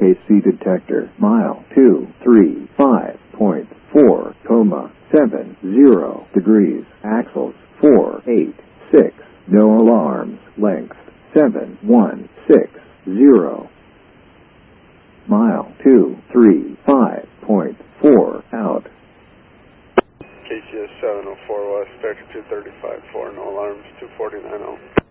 OKC detector, mile 235.4, 70 degrees, axles 486, no alarms, length 7160, mile 235.4, out. KCS 704 West, Vector 235.4, no alarms, 249.0.